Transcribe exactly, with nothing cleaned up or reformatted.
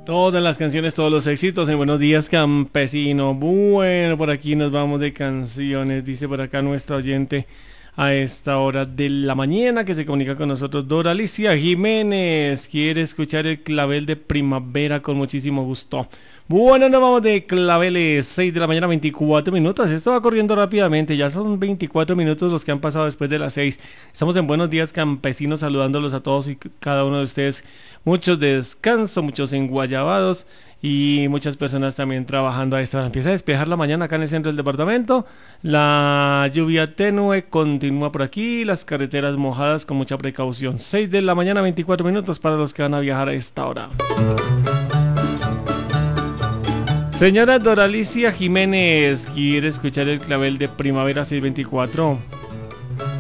Todas las canciones, todos los éxitos en Buenos Días Campesino. Bueno, por aquí nos vamos de canciones, dice por acá nuestra oyente a esta hora de la mañana que se comunica con nosotros. Dora Alicia Jiménez quiere escuchar el clavel de primavera con muchísimo gusto. Bueno, nos vamos de claveles, seis de la mañana, veinticuatro minutos. Esto va corriendo rápidamente, ya son veinticuatro minutos los que han pasado después de las seis. Estamos en Buenos Días Campesinos saludándolos a todos y cada uno de ustedes. Muchos de descanso, muchos enguayabados y muchas personas también trabajando a esta hora. Empieza a despejar la mañana acá en el centro del departamento. La lluvia tenue continúa por aquí, las carreteras mojadas con mucha precaución. seis de la mañana, veinticuatro minutos para los que van a viajar a esta hora. Señora Doralicia Jiménez, ¿quiere escuchar el clavel de primavera seiscientos veinticuatro?